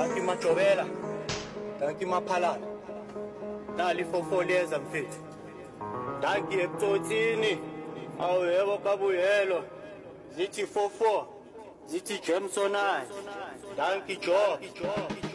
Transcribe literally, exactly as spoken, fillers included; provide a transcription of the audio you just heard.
Dankie Majobela, dankie Maphalala, nali fofoleza mfethu. Dankie ebutsotsini, awuyebo kabuyelo, zithi four four, zithi Jamesonai, dankie Joe.